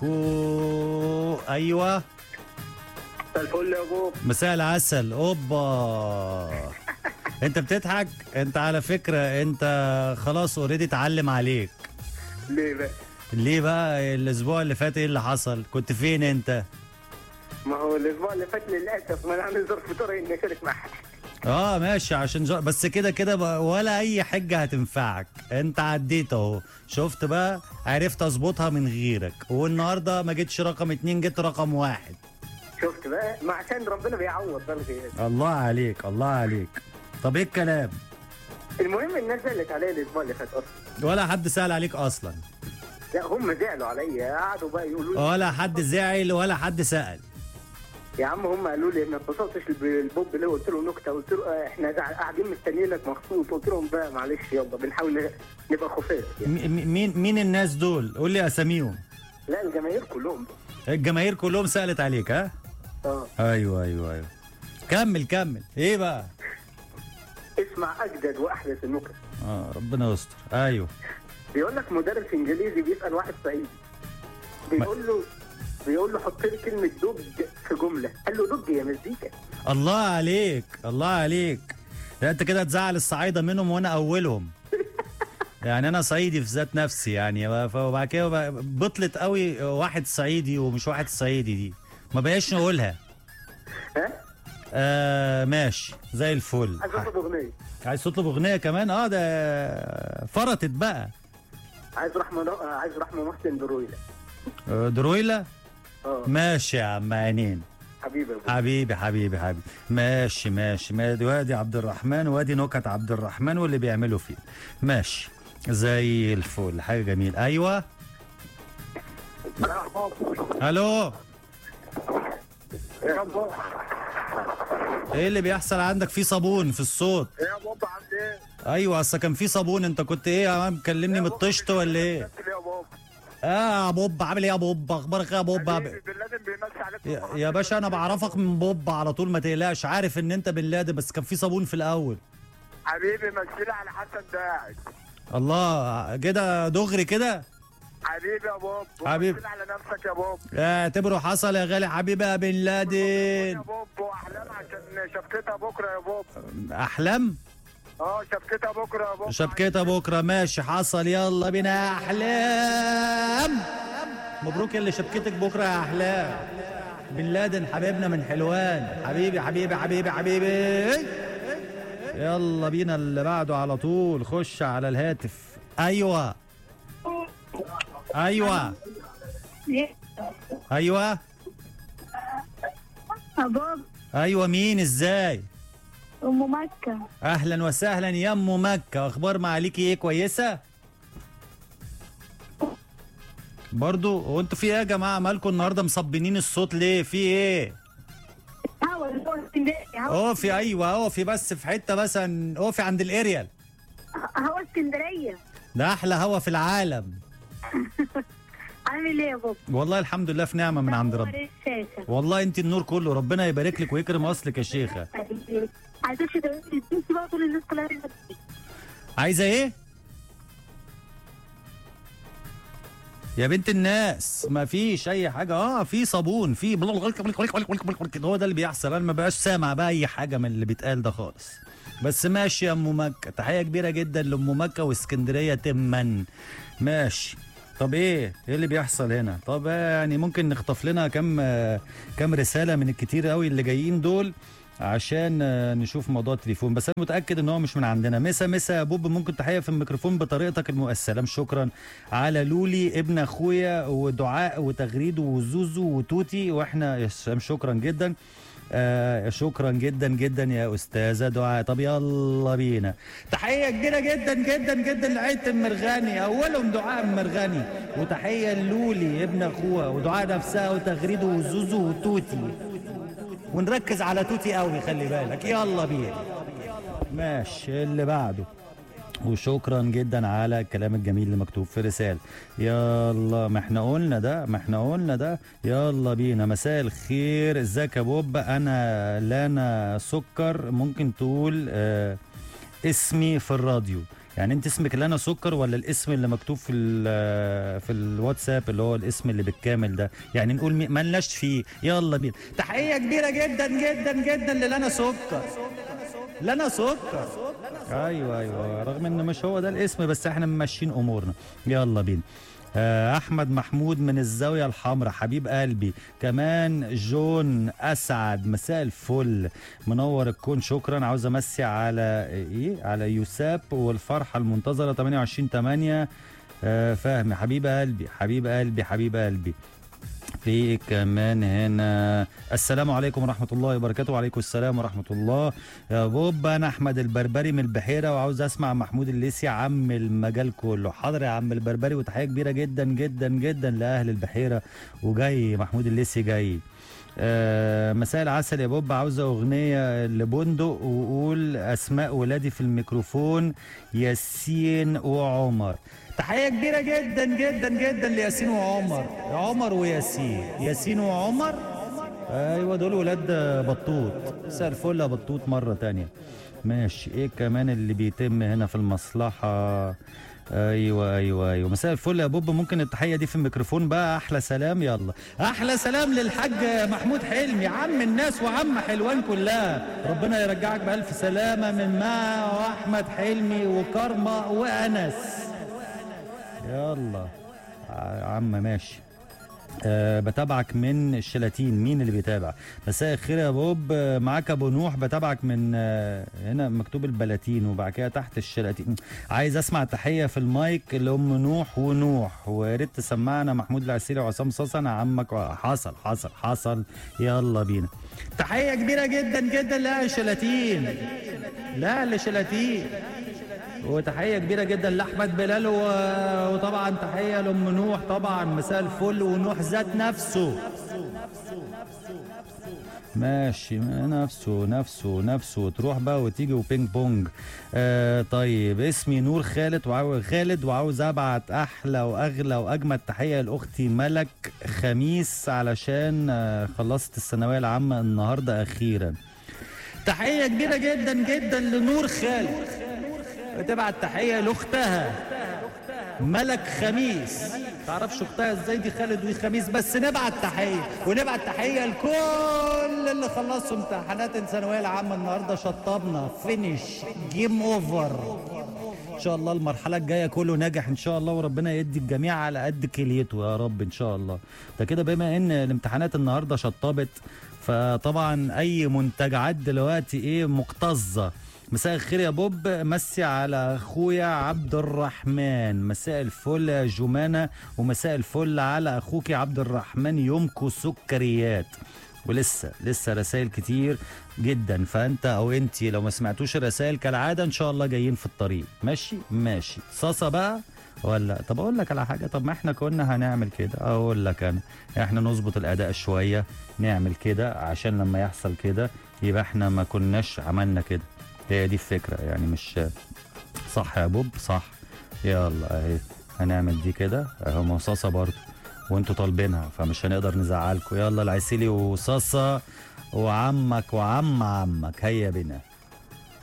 عليكم. ايوه الفل يا بوب. مساء العسل. اوبا انت بتضحك. انت على فكره انت خلاص اوريدي اتعلم عليك. ليه بقى؟ ليه بقى؟ الاسبوع اللي فات ايه اللي حصل؟ كنت فين انت؟ ما هو الاسبوع اللي فات للاسف ما انا عامل ظرف طارئ اني اشارك معاك. ماشي عشان بس كده كده ولا اي حجه هتنفعك. انت عديت اهو. شفت بقى؟ عرفت اظبطها من غيرك. والنهارده ما جيتش رقم 2 جيت رقم 1. شفت بقى؟ ما عشان ربنا بيعوض بقى الغياب. الله عليك الله عليك. طب ايه الكلام؟ المهم الناس زعلت عليا الاسبوع اللي فات اصلا. ولا حد سأل عليك اصلا. لا هم زعلوا عليا قعدوا بقى يقولوا لي ولا حد زعل ولا حد سأل. يا عم هم قالوا لي ما اتصلتش بالبوب ليه؟ قلت له نكته، قلت له احنا قاعدين مستنيينك مخصوص. قلت لهم بقى معلش يلا بنحاول نبقى خفاف يعني. مين الناس دول؟ قول لي اساميهم. لا الجماهير كلهم. الجماهير كلهم سألت عليك ها؟ ايوه كمل ايه بقى؟ اسمع اجدد واحدث النكت. ربنا يستر. ايوه بيقول لك مدرس انجليزي بيسال واحد صعيدي، بيقول له حط لي كلمه دج في جمله. قال له دج يا مزيكا. الله عليك الله عليك. لا انت كده تزعل الصعايده منهم وانا اولهم. يعني انا صعيدي في ذات نفسي يعني. وبعد كده بطلت قوي واحد صعيدي ومش واحد صعيدي دي ما بقاش نقولها. ماشي زي الفل. عايز اطلب اغنيه. عايز تطلب اغنيه كمان؟ ده فرطت بقى. عايز رحمه محسن درويله. درويله. ماشي يا عم عينين. حبيبي ماشي وادي عبد الرحمن وادي نكت عبد الرحمن واللي بيعملوا فيه. ماشي زي الفل. حاجه جميل. ايوه الو. ايه اللي بيحصل عندك؟ في صابون في الصوت. ايه يا بابا عامل ايه؟ ايوه اصل كان في صابون. انت كنت ايه يا عم مكلمني من الطشت ولا ايه؟ يا بوب عامل ايه يا بوب؟ اخبارك ايه يا بوب؟ بن لادن بيمسي عليك يا باشا انا بعرفك من بوب على طول ما تقلقش. عارف ان انت بن لادن بس كان في صابون في الاول. حبيبي مسيلي على حسن داعي. الله كده دغري كده. حبيبي يا بوب. حبيبي على نفسك يا بوب. اعتبره حصل يا غالي. حبيبي يا بن لادن يا بوب. واحلام عشان شبكتها بكره يا بوب. احلام. شبكتها بكره يا بوب. شبكتها بكره. ماشي حصل. يلا بينا يا احلام. مبروك اللي شبكتك بكره يا احلام. بن لادن حبيبنا من حلوان. حبيبي يلا بينا اللي بعده على طول. خش على الهاتف. ايوه ايوه مين؟ ازاي؟ ام مكة. اهلا وسهلا يا ام مكة. اخبار معاليكي ايه؟ كويسة برضو؟ وانتوا في ايه يا جماعة؟ مالكم النهاردة مصبنين الصوت ليه؟ في ايه؟ اقفي. ايوه اقفي بس في حتة مثلا. اقفي عند الاريال. هوا اسكندرية ده احلى هوا في العالم. عامل ايه يا بابا؟ والله الحمد لله في نعمة من عند ربنا. والله انت النور كله. ربنا يبارك لك ويكرم اصلك يا شيخة. عايزاك تدوسي بقى طول الناس كلها. عايزة ايه؟ يا بنت الناس ما فيش اي حاجه. في صابون في هو ده اللي بيحصل. انا ما بقاش سامع بقى اي حاجه من اللي بيتقال ده خالص. بس ماشي يا ام مكه. تحيه كبيره جدا لام مكه واسكندريه تما. ماشي. طب ايه اللي بيحصل هنا؟ طب يعني ممكن نخطف لنا كم رساله من الكتير قوي اللي جايين دول عشان نشوف موضوع التليفون. بس انا متاكد ان هو مش من عندنا. مسا يا بوب ممكن تحيه في الميكروفون بطريقتك السلام. شكرا على لولي ابن اخويا ودعاء وتغريد وزوزو وتوتي واحنا يا سلام. شكرا جدا. شكرا جدا يا استاذه دعاء. طب يلا بينا. تحيه كبيره جدا لعيله المرغني. اولهم دعاء المرغني. وتحيه لولي ابن اخوها ودعاء نفسها وتغريد وزوزو وتوتي. ونركز على توتي قوي خلي بالك. يلا بينا. ماشي اللي بعده. وشكرا جدا على الكلام الجميل اللي مكتوب في رسالة. يلا ما احنا قلنا ده. يلا بينا. مساء الخير. ازيك يا بوب؟ انا لانا سكر. ممكن تقول اسمي في الراديو. يعني انت اسمك لنا سكر ولا الاسم اللي مكتوب في الواتساب اللي هو الاسم اللي بالكامل ده؟ يعني نقول مالناش فيه. يلا بينا. تحيه كبيره جدا جدا جدا للنا سكر. لنا سكر. ايوه رغم ان مش هو ده الاسم بس احنا ماشيين امورنا. يلا بينا. احمد محمود من الزاويه الحمراء حبيب قلبي. كمان جون اسعد مساء الفل منور الكون شكرا. عاوز امسي على ايه؟ على يوساب والفرحه المنتظره 28/8. فهمي حبيب قلبي حبيب قلبي حبيب قلبي. في كمان هنا السلام عليكم ورحمة الله وبركاته. وعليكم السلام ورحمة الله يا بوب. أنا أحمد البربري من البحيرة وعاوز أسمع محمود الليثي عم المجال كله. حاضر يا عم البربري وتحية كبيرة جدا جدا جدا لأهل البحيرة. وجاي محمود الليثي جاي. مساء العسل يا بوب. عاوزة أغنية لبندق وقول أسماء ولادي في الميكروفون ياسين وعمر. تحية كبيرة جدا جدا جدا لياسين وعمر. عمر وياسين. ياسين وعمر. ايوه دول ولاد بطوط. مساء الفل يا بطوط مرة تانية. ماشي. ايه كمان اللي بيتم هنا في المصلحة؟ ايوه مساء الفل يا بوب. ممكن التحية دي في الميكروفون بقى؟ احلى سلام. يلا احلى سلام للحاج محمود حلمي عم الناس وعم حلوان كلها. ربنا يرجعك بألف سلامة من مع واحمد حلمي وكرمة وانس. يلا عم ماشي. بتابعك من الشلاتين. مين اللي بيتابع؟ مساء الخير يا بوب. معاك ابو نوح. بتابعك من هنا مكتوب البلاتين وبعد كده تحت الشلاتين. عايز اسمع تحيه في المايك لام نوح ونوح ويا ريت تسمعنا محمود العسيري وعصام صاصا. انا عمك. حصل. يلا بينا. تحيه كبيره جدا جدا لاهل الشلاتين. لاهل الشلاتين. وتحيه كبيره جدا لاحمد بلال وطبعا تحيه لام نوح طبعا. مساء الفل. ونوح ذات نفسه. ماشي. نفسه تروح بقى وتيجي وبينج بونج. طيب اسمي نور خالد وعاوز ابعت احلى واغلى واجمل تحيه لاختي ملك خميس علشان خلصت الثانويه العامه النهارده اخيرا. تحيه كبيره جدا جدا لنور خالد. بتبعت تحيه لاختها ملك خميس. تعرفش اختها ازاي دي خالد ودي خميس بس نبعت تحيه. ونبعت تحيه لكل اللي خلصوا امتحانات الثانويه العامه النهارده. شطبنا فينيش جيم اوفر. ان شاء الله المرحله الجايه كله ناجح ان شاء الله وربنا يدي الجميع على قد كليته يا رب ان شاء الله. ده كده بما ان الامتحانات النهارده شطبت فطبعا اي منتجعات دلوقتي ايه مكتظه. مساء الخير يا بوب. مسي على اخويا عبد الرحمن. مساء الفل يا جمانه. ومساء الفل على اخوك عبد الرحمن. يومكو سكريات. ولسه رسائل كتير جدا. فانت او انتي لو ما سمعتوش الرسائل كالعاده ان شاء الله جايين في الطريق. ماشي صاصه بقى ولا؟ طب اقول لك على حاجه. طب ما احنا كنا هنعمل كده. اقول لك انا احنا نظبط الاداء شويه. نعمل كده عشان لما يحصل كده يبقى احنا ما كناش عملنا كده. هي دي الفكرة يعني مش صح يا بوب؟ صح. يلا اهي هنعمل دي كده اهو مصاصة برضو وانتوا طالبينها فمش هنقدر نزعلكم. يلا العسيلي وصاصة وعمك عمك هيا بنا.